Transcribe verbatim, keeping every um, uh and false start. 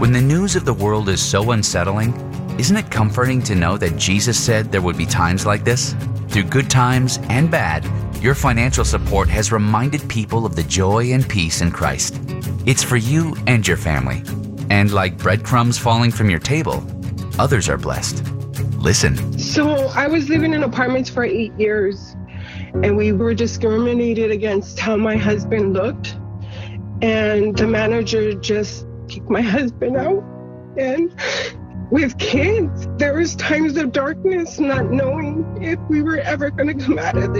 When the news of the world is so unsettling, isn't it comforting to know that Jesus said there would be times like this? Through good times and bad, your financial support has reminded people of the joy and peace in Christ. It's for you and your family. And like breadcrumbs falling from your table, others are blessed. Listen. So I was living in apartments for eight years, and we were discriminated against how my husband looked. And the manager just kicked my husband out. And with kids, there was times of darkness, not knowing if we were ever going to come out of this.